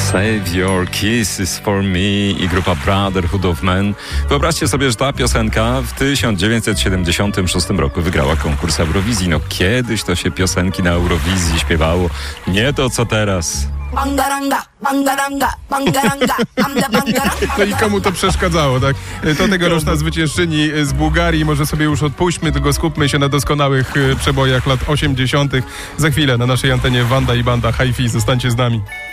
Save Your Kisses For Me i grupa Brotherhood of Men. Wyobraźcie sobie, że ta piosenka w 1976 roku wygrała konkurs Eurowizji. No kiedyś to się piosenki na Eurowizji śpiewało. Nie to co teraz. No i komu to przeszkadzało, tak? To tegoroczna zwyciężczyni z Bułgarii. Może sobie już odpuśćmy, tylko skupmy się na doskonałych przebojach lat 80. Za chwilę na naszej antenie Wanda i Banda Hi-Fi. Zostańcie z nami.